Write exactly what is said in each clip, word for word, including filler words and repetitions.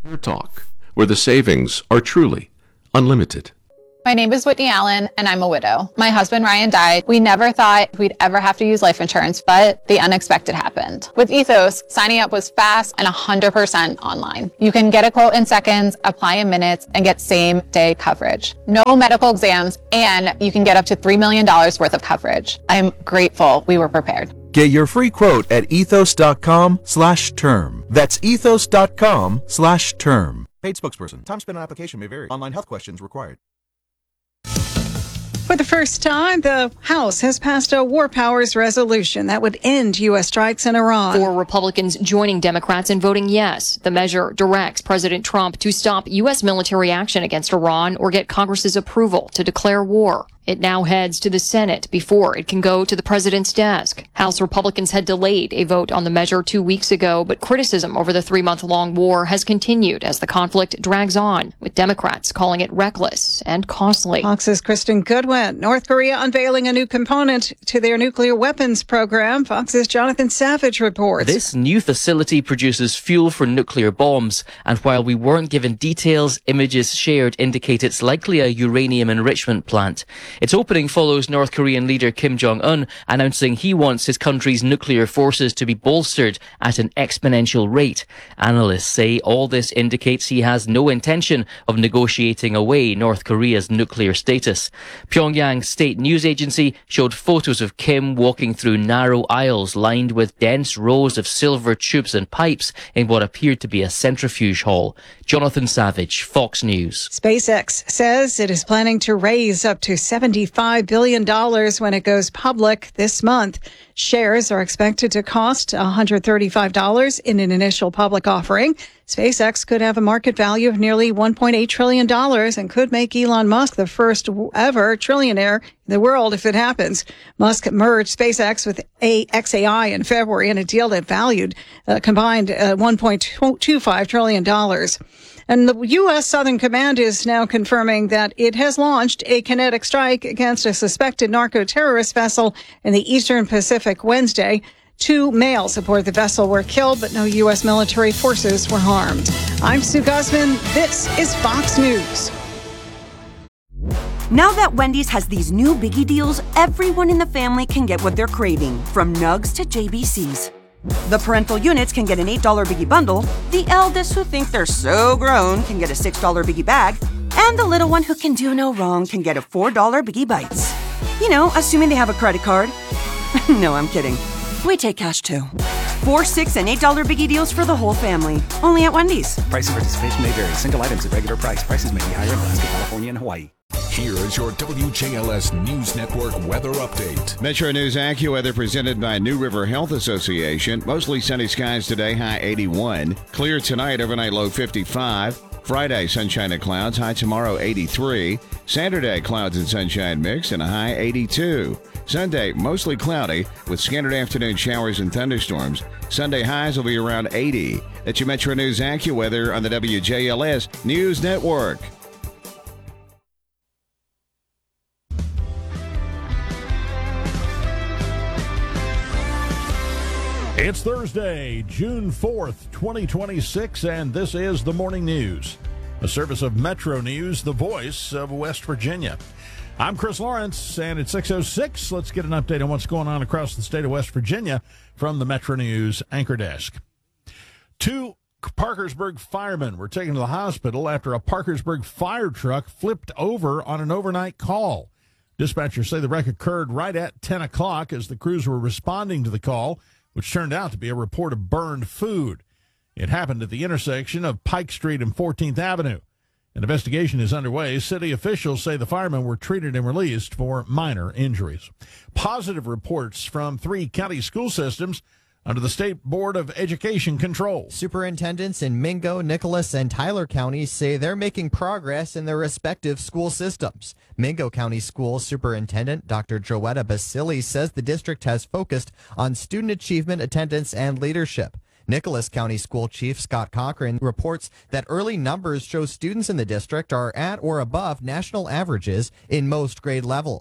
Pure Talk, where the savings are truly unlimited. My name is Whitney Allen, and I'm a widow. My husband, Ryan, died. We never thought we'd ever have to use life insurance, but the unexpected happened. With Ethos, signing up was fast and one hundred percent online. You can get a quote in seconds, apply in minutes, and get same-day coverage. No medical exams, and you can get up to three million dollars worth of coverage. I'm grateful we were prepared. Get your free quote at ethos.com slash term. That's ethos.com slash term. Paid spokesperson. Time spent on application may vary. Online health questions required. For the first time, the House has passed a war powers resolution that would end U S strikes in Iran. Four Republicans joining Democrats in voting yes. The measure directs President Trump to stop U S military action against Iran or get Congress's approval to declare war. It now heads to the Senate before it can go to the president's desk. House Republicans had delayed a vote on the measure two weeks ago, but criticism over the three-month-long war has continued as the conflict drags on, with Democrats calling it reckless and costly. Fox's Kristen Goodwin. North Korea unveiling a new component to their nuclear weapons program. Fox's Jonathan Savage reports. This new facility produces fuel for nuclear bombs, and while we weren't given details, images shared indicate it's likely a uranium enrichment plant. Its opening follows North Korean leader Kim Jong-un announcing he wants his country's nuclear forces to be bolstered at an exponential rate. Analysts say all this indicates he has no intention of negotiating away North Korea's nuclear status. Pyongyang's state news agency showed photos of Kim walking through narrow aisles lined with dense rows of silver tubes and pipes in what appeared to be a centrifuge hall. Jonathan Savage, Fox News. SpaceX says it is planning to raise up to seventy-five billion dollars when it goes public this month. Shares are expected to cost one hundred thirty-five dollars in an initial public offering. SpaceX could have a market value of nearly one point eight trillion dollars and could make Elon Musk the first ever trillionaire in the world if it happens. Musk merged SpaceX with X A I in February in a deal that valued uh, combined uh, one point two five trillion dollars. And the U S. Southern Command is now confirming that it has launched a kinetic strike against a suspected narco-terrorist vessel in the Eastern Pacific Wednesday. Two males aboard the vessel were killed, but no U S military forces were harmed. I'm Sue Guzman. This is Fox News. Now that Wendy's has these new biggie deals, everyone in the family can get what they're craving, from nugs to J B Cs. The parental units can get an eight dollar biggie bundle, the eldest who think they're so grown can get a six dollar biggie bag, and the little one who can do no wrong can get a four dollar biggie bites. You know, assuming they have a credit card. No, I'm kidding. We take cash too. Four, six, and eight dollar biggie deals for the whole family. Only at Wendy's. Price and participation may vary. Single items at regular price. Prices may be higher in Alaska, California, and Hawaii. Here is your W J L S News Network weather update. Metro News AccuWeather presented by New River Health Association. Mostly sunny skies today, high eighty-one. Clear tonight, overnight low fifty-five. Friday, sunshine and clouds, high tomorrow eighty-three. Saturday, clouds and sunshine mix and a high eighty-two. Sunday, mostly cloudy with scattered afternoon showers and thunderstorms. Sunday highs will be around eighty. That's your Metro News AccuWeather on the W J L S News Network. It's Thursday, June fourth, twenty twenty-six, and this is the Morning News, a service of Metro News, the voice of West Virginia. I'm Chris Lawrence, and at six oh six, let's get an update on what's going on across the state of West Virginia from the Metro News anchor desk. Two Parkersburg firemen were taken to the hospital after a Parkersburg fire truck flipped over on an overnight call. Dispatchers say the wreck occurred right at ten o'clock as the crews were responding to the call, which turned out to be a report of burned food. It happened at the intersection of Pike Street and fourteenth Avenue. An investigation is underway. City officials say the firemen were treated and released for minor injuries. Positive reports from three county school systems under the State Board of Education control. Superintendents in Mingo, Nicholas, and Tyler counties say they're making progress in their respective school systems. Mingo County School Superintendent Doctor Joetta Basili says the district has focused on student achievement, attendance, and leadership. Nicholas County School Chief Scott Cochran reports that early numbers show students in the district are at or above national averages in most grade levels.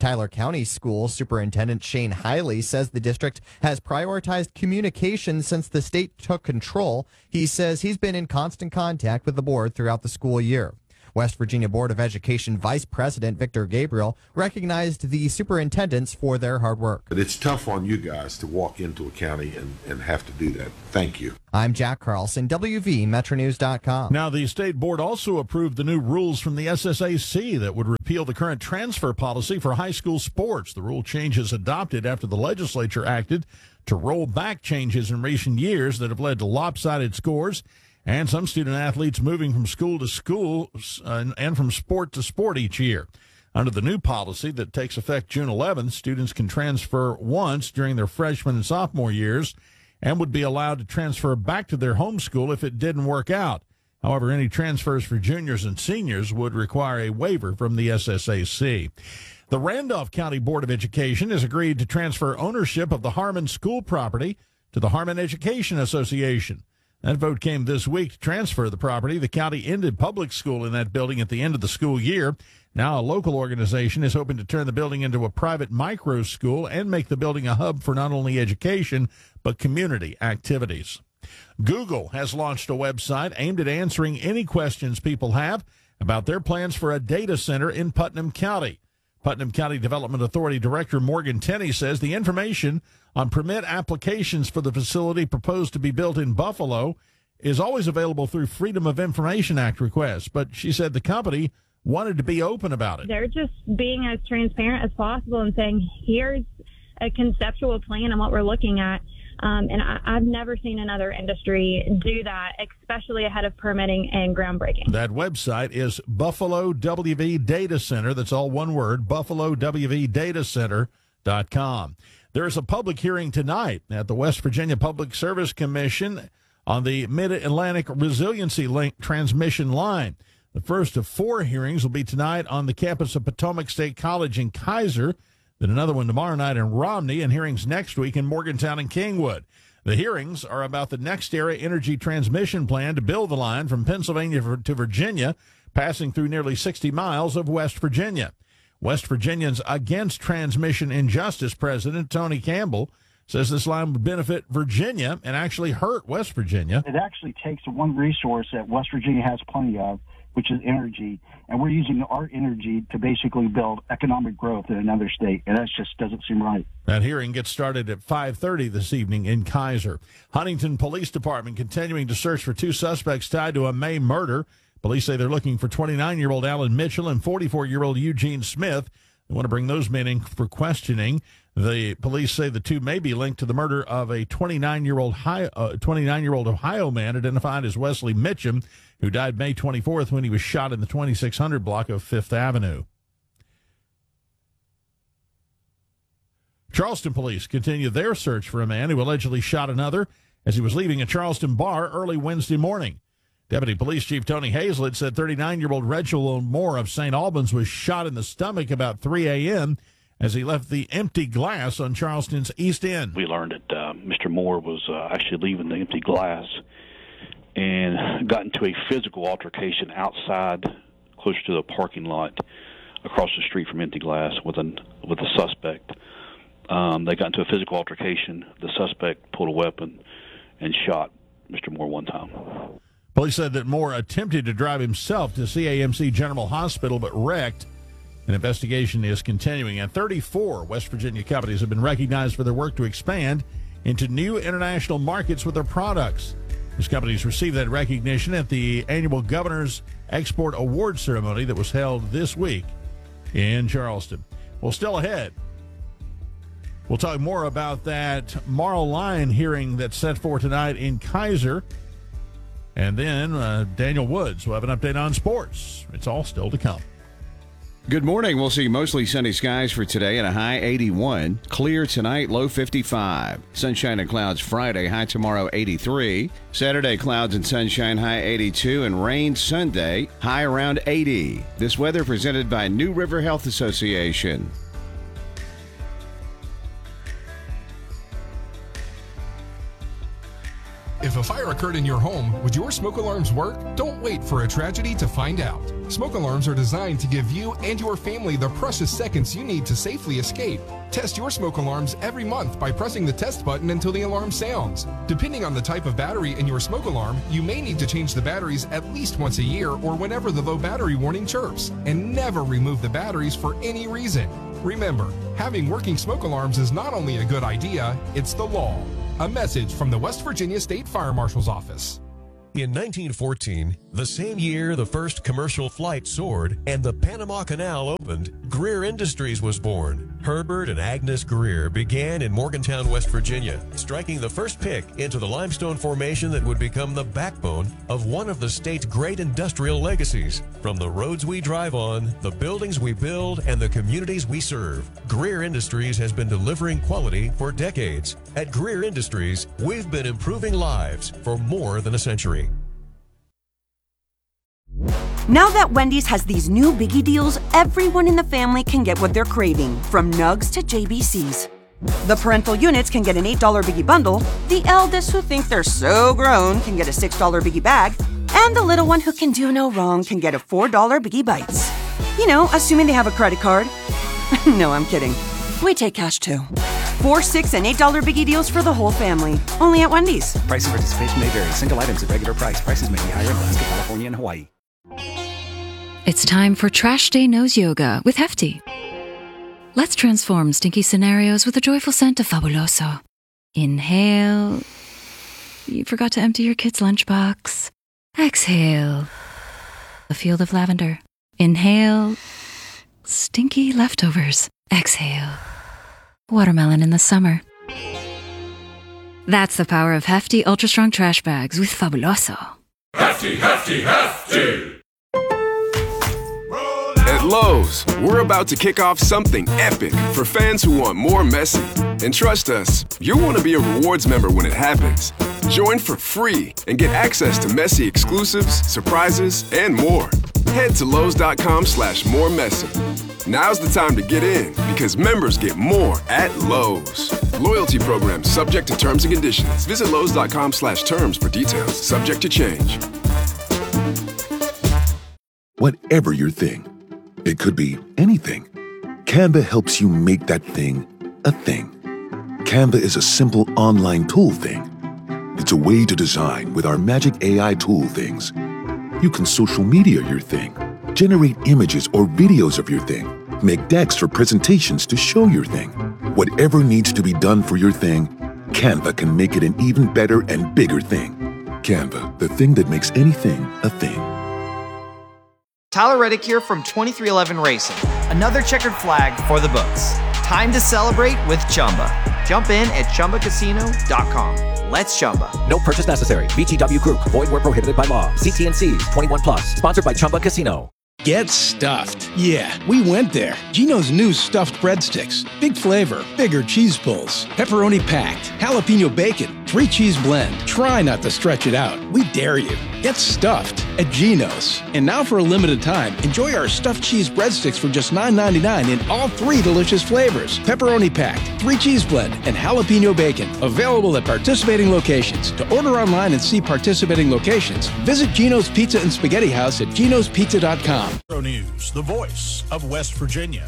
Tyler County School Superintendent Shane Hiley says the district has prioritized communication since the state took control. He says he's been in constant contact with the board throughout the school year. West Virginia Board of Education Vice President Victor Gabriel recognized the superintendents for their hard work. But it's tough on you guys to walk into a county and, and have to do that. Thank you. I'm Jack Carlson, W V Metro News dot com. Now, the state board also approved the new rules from the S S A C that would repeal the current transfer policy for high school sports. The rule changes adopted after the legislature acted to roll back changes in recent years that have led to lopsided scores and some student athletes moving from school to school uh, and from sport to sport each year. Under the new policy that takes effect June eleventh, students can transfer once during their freshman and sophomore years and would be allowed to transfer back to their home school if it didn't work out. However, any transfers for juniors and seniors would require a waiver from the S S A C. The Randolph County Board of Education has agreed to transfer ownership of the Harmon School property to the Harmon Education Association. That vote came this week to transfer the property. The county ended public school in that building at the end of the school year. Now a local organization is hoping to turn the building into a private micro school and make the building a hub for not only education, but community activities. Google has launched a website aimed at answering any questions people have about their plans for a data center in Putnam County. Putnam County Development Authority Director Morgan Tenney says the information on permit applications for the facility proposed to be built in Buffalo is always available through Freedom of Information Act requests, but she said the company wanted to be open about it. They're just being as transparent as possible and saying, here's a conceptual plan on what we're looking at. Um, and I, I've never seen another industry do that, especially ahead of permitting and groundbreaking. That website is Buffalo W V Data Center. That's all one word, buffalo w v data center dot com. There is a public hearing tonight at the West Virginia Public Service Commission on the Mid-Atlantic Resiliency Link transmission line. The first of four hearings will be tonight on the campus of Potomac State College in Kaiser, then another one tomorrow night in Romney, and hearings next week in Morgantown and Kingwood. The hearings are about the NextEra Energy Transmission Plan to build the line from Pennsylvania to Virginia, passing through nearly sixty miles of West Virginia. West Virginians Against Transmission Injustice President Tony Campbell says this line would benefit Virginia and actually hurt West Virginia. It actually takes the one resource that West Virginia has plenty of, which is energy, and we're using our energy to basically build economic growth in another state, and that just doesn't seem right. That hearing gets started at five thirty this evening in Kaiser. Huntington Police Department continuing to search for two suspects tied to a May murder. Police say they're looking for twenty-nine-year-old Alan Mitchell and forty-four-year-old Eugene Smith. They want to bring those men in for questioning. The police say the two may be linked to the murder of a twenty-nine-year-old uh, twenty-nine-year-old Ohio man identified as Wesley Mitchum, who died May twenty-fourth when he was shot in the twenty-six hundred block of Fifth Avenue. Charleston police continue their search for a man who allegedly shot another as he was leaving a Charleston bar early Wednesday morning. Deputy Police Chief Tony Hazlett said thirty-nine-year-old Reginald Moore of Saint Albans was shot in the stomach about three a.m. as he left the empty glass on Charleston's East End. We learned that uh, Mister Moore was uh, actually leaving the empty glass and got into a physical altercation outside, closer to the parking lot, across the street from empty glass with a, with a suspect. Um, they got into a physical altercation. The suspect pulled a weapon and shot Mister Moore one time. Police said that Moore attempted to drive himself to C A M C General Hospital but wrecked. An investigation is continuing, and thirty-four West Virginia companies have been recognized for their work to expand into new international markets with their products. These companies received that recognition at the annual Governor's Export Award ceremony that was held this week in Charleston. Well, still ahead, we'll talk more about that Marl Line hearing that's set for tonight in Kaiser. And then uh, Daniel Woods will have an update on sports. It's all still to come. Good morning. We'll see mostly sunny skies for today and a high eighty-one. Clear tonight, low fifty-five. Sunshine and clouds Friday, high tomorrow eighty-three. Saturday, clouds and sunshine, high eighty-two. And rain Sunday, high around eighty. This weather presented by New River Health Association. If a fire occurs occurred in your home, would your smoke alarms work? Don't wait for a tragedy to find out. Smoke alarms are designed to give you and your family the precious seconds you need to safely escape. Test your smoke alarms every month by pressing the test button until the alarm sounds. Depending on the type of battery in your smoke alarm, you may need to change the batteries at least once a year or whenever the low battery warning chirps, and never remove the batteries for any reason. Remember, having working smoke alarms is not only a good idea, it's the law. A message from the West Virginia State Fire Marshal's Office. In nineteen fourteen, the same year the first commercial flight soared and the Panama Canal opened, Greer Industries was born. Herbert and Agnes Greer began in Morgantown, West Virginia, striking the first pick into the limestone formation that would become the backbone of one of the state's great industrial legacies. From the roads we drive on, the buildings we build, and the communities we serve, Greer Industries has been delivering quality for decades. At Greer Industries, we've been improving lives for more than a century. Now that Wendy's has these new biggie deals, everyone in the family can get what they're craving, from nugs to J B Cs. The parental units can get an eight dollar biggie bundle, the eldest who think they're so grown can get a six dollar biggie bag, and the little one who can do no wrong can get a four dollar biggie bites. You know, assuming they have a credit card. No, I'm kidding. We take cash too. Four, six, and eight dollar biggie deals for the whole family. Only at Wendy's. Price and participation may vary. Single items at regular price. Prices may be higher in Alaska, California, and Hawaii. It's time for Trash Day Nose Yoga with Hefty. Let's transform stinky scenarios with a joyful scent of Fabuloso. Inhale. You forgot to empty your kid's lunchbox. Exhale. A field of lavender. Inhale. Stinky leftovers. Exhale. Watermelon in the summer. That's the power of Hefty Ultra Strong Trash Bags with Fabuloso. Hefty, hefty, hefty! At Lowe's, we're about to kick off something epic for fans who want more Messi. And trust us, you'll want to be a rewards member when it happens. Join for free and get access to Messi exclusives, surprises, and more. Head to Lowe's.com slash more Messi. Now's the time to get in because members get more at Lowe's. Loyalty program subject to terms and conditions. Visit Lowe's.com slash terms for details. Subject to change. Whatever your thing, it could be anything. Canva helps you make that thing a thing. Canva is a simple online tool thing. It's a way to design with our magic A I tool things. You can social media your thing, generate images or videos of your thing, make decks for presentations to show your thing. Whatever needs to be done for your thing, Canva can make it an even better and bigger thing. Canva, the thing that makes anything a thing. Tyler Reddick here from twenty-three eleven Racing. Another checkered flag for the books. Time to celebrate with Chumba. Jump in at Chumba Casino dot com. Let's Chumba. No purchase necessary. V G W Group. Void where prohibited by law. C T and C's. twenty-one plus. Sponsored by Chumba Casino. Get stuffed. Yeah, we went there. Geno's new stuffed breadsticks. Big flavor, bigger cheese pulls, pepperoni packed, jalapeno bacon, three cheese blend. Try not to stretch it out. We dare you. Get stuffed at Geno's. And now for a limited time, enjoy our stuffed cheese breadsticks for just nine ninety-nine in all three delicious flavors. Pepperoni packed, three cheese blend, and jalapeno bacon. Available at participating locations. To order online and see participating locations, visit Geno's Pizza and Spaghetti House at genos pizza dot com. News, the voice of West Virginia.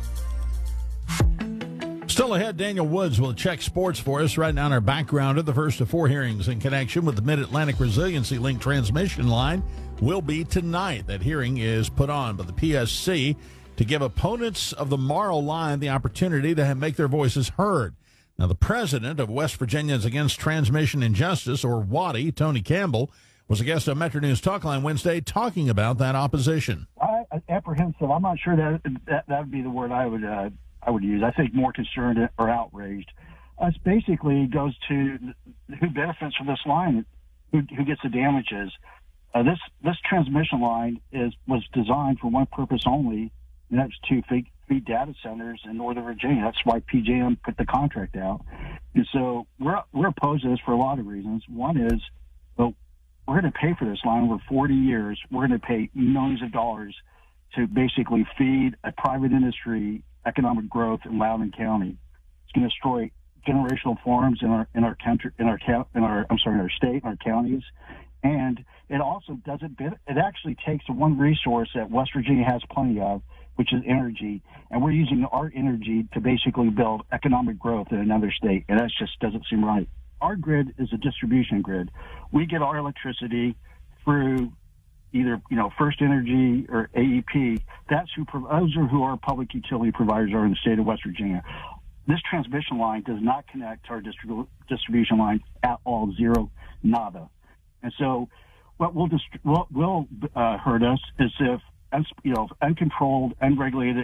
Still ahead, Daniel Woods will check sports for us right now in our background. The first of four hearings in connection with the Mid-Atlantic Resiliency Link transmission line will be tonight. That hearing is put on by the P S C to give opponents of the Morrow line the opportunity to have, make their voices heard. Now, the president of West Virginians Against Transmission Injustice, or W A T I, Tony Campbell, was a guest on Metro News Talkline Wednesday talking about that opposition. I, apprehensive. I'm not sure that that, that would be the word I would uh, I would use. I think more concerned or outraged. Uh, it basically goes to who benefits from this line, who, who gets the damages. Uh, this this transmission line is was designed for one purpose only, and that's to feed, feed data centers in Northern Virginia. That's why P J M put the contract out. And so we're we're opposed to this for a lot of reasons. One is, well, we're going to pay for this line over forty years. We're going to pay millions of dollars to basically feed a private industry economic growth in Loudoun County. It's going to destroy generational farms in our in our country, in our count, in our I'm sorry, in our state, in our counties, and it also doesn't. It actually takes the one resource that West Virginia has plenty of, which is energy, and we're using our energy to basically build economic growth in another state, and that just doesn't seem right. Our grid is a distribution grid. We get our electricity through either, you know, First Energy or A E P. That's who, those are who our public utility providers are in the state of West Virginia. This transmission line does not connect to our distribu- distribution line at all, zero, nada. And so what will, dist- what will uh, hurt us is if, you know, uncontrolled, unregulated